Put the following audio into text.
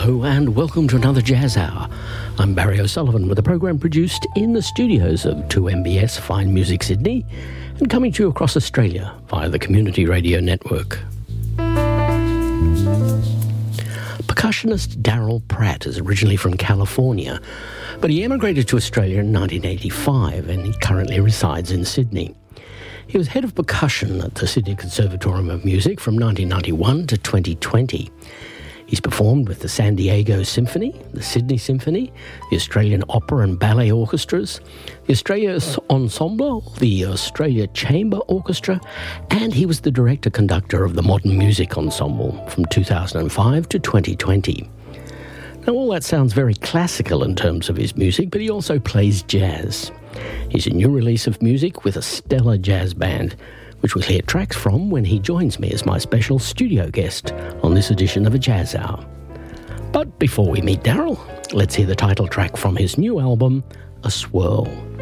Hello and welcome to another Jazz Hour. I'm Barry O'Sullivan with a program produced in the studios of 2MBS Fine Music Sydney and coming to you across Australia via the Community Radio Network. Percussionist Daryl Pratt is originally from California, but he emigrated to Australia in 1985 and he currently resides in Sydney. He was head of percussion at the Sydney Conservatorium of Music from 1991 to 2020. He's performed with the San Diego Symphony, the Sydney Symphony, the Australian Opera and Ballet Orchestras, the Australia Ensemble, the Australia Chamber Orchestra, and he was the director-conductor of the Modern Music Ensemble from 2005 to 2020. Now, all that sounds very classical in terms of his music, but he also plays jazz. He's a new release of music with a stellar jazz band, which we'll hear tracks from when he joins me as my special studio guest on this edition of A Jazz Hour. But before we meet Daryl, let's hear the title track from his new album, A Swirl.